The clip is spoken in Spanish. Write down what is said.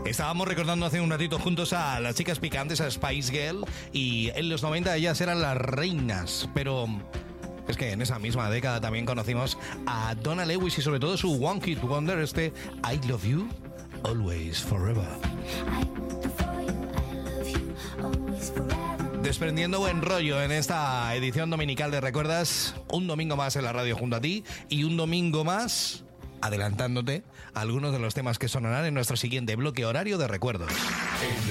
Estábamos recordando hace un ratito juntos a las chicas picantes, a Spice Girl, y en los 90 ellas eran las reinas, pero es que en esa misma década también conocimos a Donna Lewis y sobre todo su One Hit Wonder, este I Love You Always Forever. Desprendiendo buen rollo en esta edición dominical de Recuerdas, un domingo más en la radio junto a ti y un domingo más adelantándote algunos de los temas que sonarán en nuestro siguiente bloque horario de recuerdos.